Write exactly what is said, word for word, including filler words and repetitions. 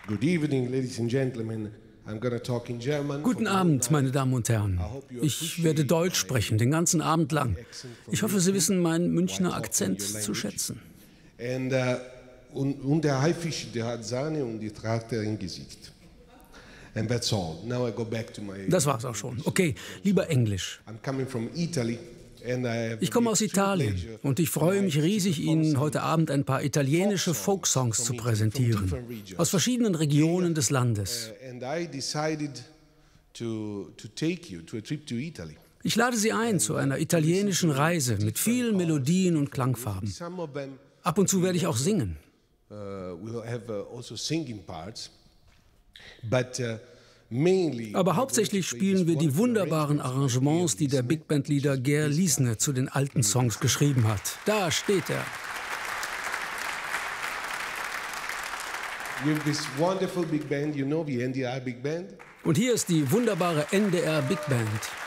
Good evening, ladies and gentlemen. I'm gonna talk in German. Guten Abend, meine Damen und Herren. Ich werde Deutsch sprechen, den ganzen Abend lang. Ich hoffe, Sie wissen meinen Münchner Akzent zu schätzen. And, uh, und, und der Haifisch, der hat Sahne und die tragt er im Gesicht. And that's all. Now I go back to my... Das war's auch schon. Okay, lieber Englisch. I'm coming from Italy. Ich komme aus Italien und ich freue mich riesig, Ihnen heute Abend ein paar italienische Folksongs zu präsentieren, aus verschiedenen Regionen des Landes. Ich lade Sie ein zu einer italienischen Reise mit vielen Melodien und Klangfarben. Ab und zu werde ich auch singen. Aber hauptsächlich spielen wir die wunderbaren Arrangements, die der Big Band-Leader Ger Liesne zu den alten Songs geschrieben hat. Da steht er. Und hier ist die wunderbare N D R Big Band.